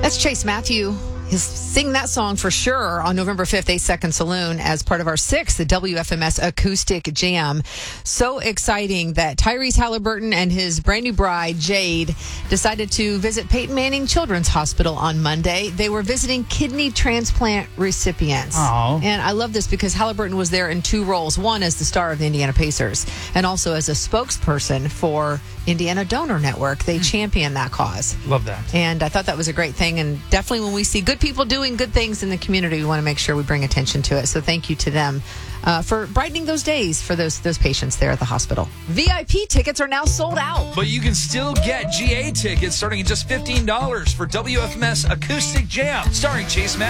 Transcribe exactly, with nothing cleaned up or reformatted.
That's Chase Matthew. He'll sing that song for sure on November fifth, eight Second Saloon as part of our sixth, the W F M S Acoustic Jam. So exciting that Tyrese Halliburton and his brand new bride, Jade, decided to visit Peyton Manning Children's Hospital on Monday. They were visiting kidney transplant recipients. Aww. And I love this because Halliburton was there in two roles. One as the star of the Indiana Pacers and also as a spokesperson for Indiana Donor Network. They champion that cause. Love that. And I thought that was a great thing. And definitely when we see good people doing good things in the community, we want to make sure we bring attention to it. So thank you to them uh, for brightening those days for those those patients there at the hospital. V I P tickets are now sold out. But you can still get G A tickets starting at just fifteen dollars for W F M S Acoustic Jam, starring Chase Matthews.